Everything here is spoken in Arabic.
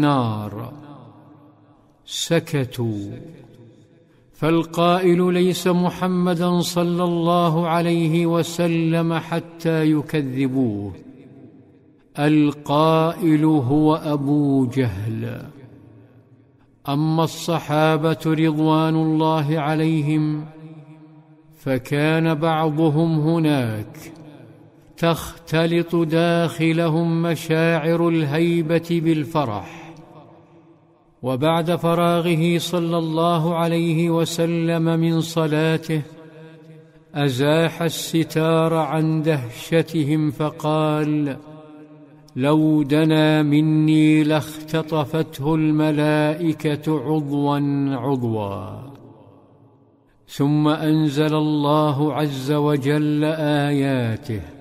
النار. سكتوا. فالقائل ليس محمدا صلى الله عليه وسلم حتى يكذبوه، القائل هو أبو جهل. أما الصحابة رضوان الله عليهم فكان بعضهم هناك تختلط داخلهم مشاعر الهيبة بالفرح. وبعد فراغه صلى الله عليه وسلم من صلاته أزاح الستار عن دهشتهم فقال: لو دنا مني لاختطفته الملائكة عضوا عضوا. ثم أنزل الله عز وجل آياته: